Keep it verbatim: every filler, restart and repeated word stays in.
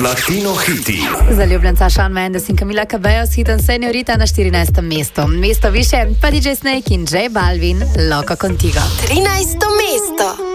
Latino hiti. Zaljubljenca Shawn Mendes in Camila Cabello s hitom Señorita na štirinajstem mestu. Mesto više pa D J Snake in J Balvin, Loco Contigo. trinajsto mesto.